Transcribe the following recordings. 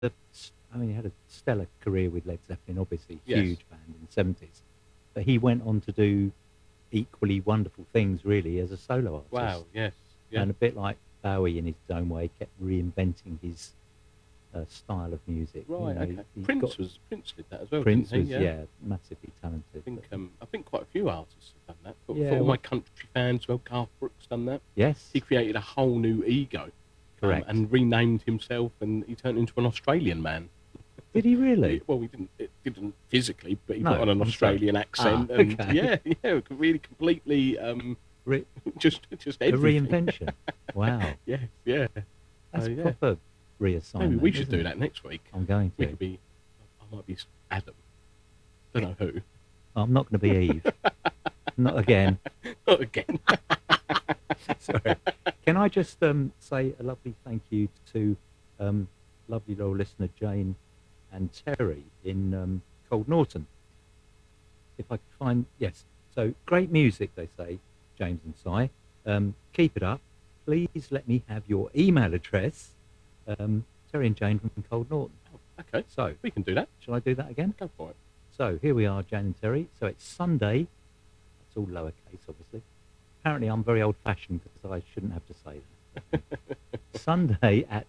I mean, he had a stellar career with Led Zeppelin, obviously, Yes. huge band in the 70s. But he went on to do equally wonderful things, really, as a solo artist. Wow. Yes. Yeah. And a bit like Bowie in his own way, kept reinventing his style of music. Right. Okay. He Prince got, did that as well. Prince didn't was, he? yeah, massively talented. I think quite a few artists have done that. Yeah, For all my well- country fans, well, Garth Brooks done that. Yes, He created a whole new ego, correct. and renamed himself, and he turned into an Australian man. Did he really? Well, it didn't physically, but he No, put on an I'm Australian accent, Ah, and okay. yeah, really completely Re- just a everything. reinvention. Wow, Yeah. that's Yeah. proper reassignment. Maybe we should isn't do it? that next week. I'm going We to. could be. I might be Adam. Don't know who. I'm not going to be Eve. Not again. Not again. Sorry. Can I just say a lovely thank you to lovely little listener Jane and Terry in Cold Norton. If I could find, yes. So great music, they say, James and Si. Keep it up. Please let me have your email address. Terry and Jane from Cold Norton. Okay, So, we can do that. shall I do that again? Go for it. So here we are, Jan and Terry. So it's Sunday. That's all lowercase, obviously. Apparently, I'm very old-fashioned because I shouldn't have to say that. Sunday at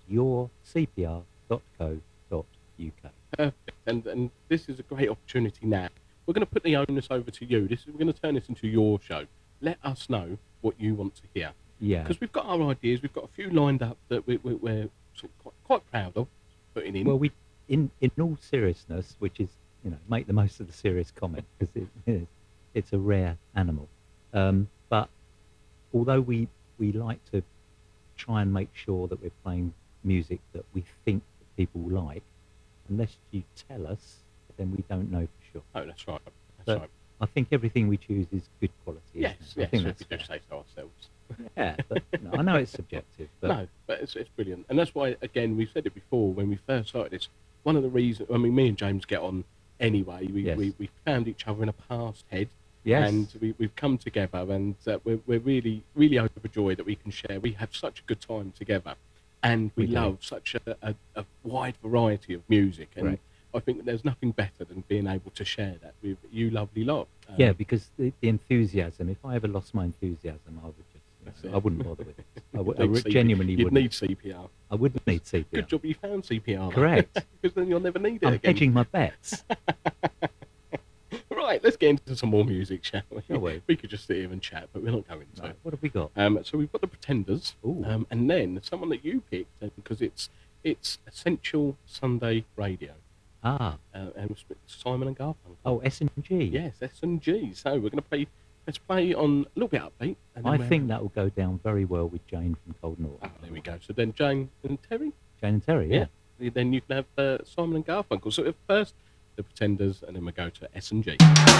yourcpr.co.uk. Perfect. And this is a great opportunity now. We're going to put the onus over to you. We're going to turn this into your show. Let us know what you want to hear. Yeah. Because we've got our ideas. We've got a few lined up that we're sort of quite proud of putting in. Well, in all seriousness, which is, make the most of the serious comment because it's a rare animal. But although we like to try and make sure that we're playing music that we think that people like, unless you tell us, then we don't know for sure. Oh, that's right. But Right. I think everything we choose is good quality. Yes, isn't it? I yes, think we that's do fair. say so ourselves. Yeah, but I know it's subjective. But No, but it's brilliant. And that's why, again, we've said it before when we first started this. One of the reasons, I mean, me and James get on anyway. Yes. We found each other in a past head. Yes. And we've come together, and we're really, really overjoyed that we can share. We have such a good time together, and we We do. love such a wide variety of music. And Correct. I think there's nothing better than being able to share that with you lovely lot. Yeah, because the enthusiasm, if I ever lost my enthusiasm, I would That's just, it. I wouldn't bother with it. I You'd need genuinely You'd wouldn't. need CPR. I wouldn't need CPR. Good job you found CPR. though. Correct. Because then you'll never need it I'm again. hedging my bets. Right, let's get into some more music, shall we? Shall we? We could just sit here and chat, but we're not going to. Right, what have we got? So we've got the Pretenders, Ooh. and then someone that you picked because it's Essential Sunday Radio, Ah, and it's Simon and Garfunkel. oh, S&G. Yes, S&G. So we're going to play. Let's play on a little bit upbeat. And then I we'll- think that will go down very well with Jane from Cold North. Ah, there we go. So then Jane and Terry. Jane and Terry, yeah. Then you can have Simon and Garfunkel. So at first the Pretenders, and then we go to S&G.